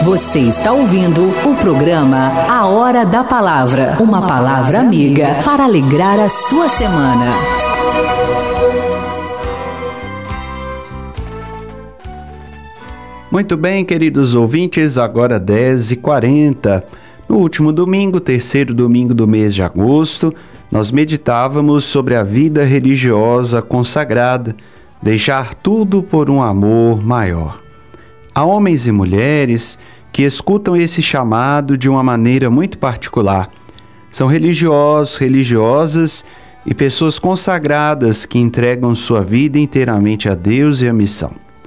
Você está ouvindo o programa A Hora da Palavra, uma palavra amiga para alegrar a sua semana. Muito bem, queridos ouvintes, agora 10h40. No último domingo, terceiro domingo do mês de agosto, nós meditávamos sobre a vida religiosa consagrada, deixar tudo por um amor maior. Há homens e mulheres que escutam esse chamado de uma maneira muito particular. São religiosos, religiosas e pessoas consagradas que entregam sua vida inteiramente a Deus e à missão.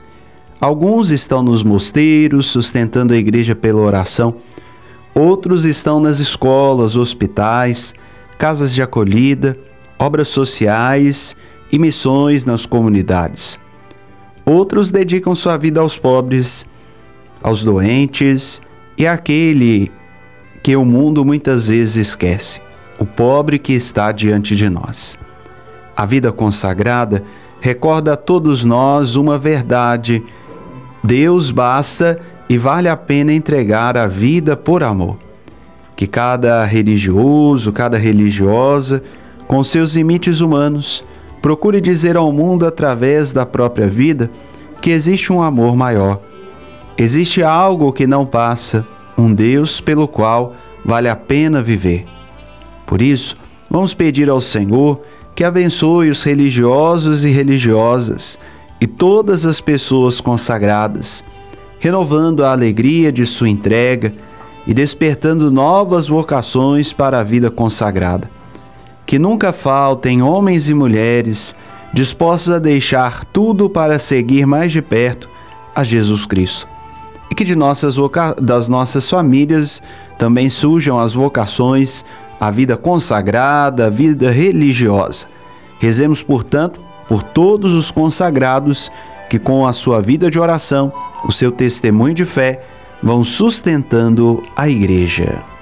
Alguns estão nos mosteiros, sustentando a igreja pela oração. Outros estão nas escolas, hospitais, casas de acolhida, obras sociais e missões nas comunidades. Outros dedicam sua vida aos pobres, aos doentes e àquele que o mundo muitas vezes esquece, o pobre que está diante de nós. A vida consagrada recorda a todos nós uma verdade: Deus basta e vale a pena entregar a vida por amor. Que cada religioso, cada religiosa, com seus limites humanos, procure dizer ao mundo através da própria vida que existe um amor maior. Existe algo que não passa, um Deus pelo qual vale a pena viver. Por isso, vamos pedir ao Senhor que abençoe os religiosos e religiosas e todas as pessoas consagradas, renovando a alegria de sua entrega e despertando novas vocações para a vida consagrada. Que nunca faltem homens e mulheres dispostos a deixar tudo para seguir mais de perto a Jesus Cristo. E que das nossas famílias também surjam as vocações à vida consagrada, à vida religiosa. Rezemos, portanto, por todos os consagrados que com a sua vida de oração, o seu testemunho de fé, vão sustentando a igreja.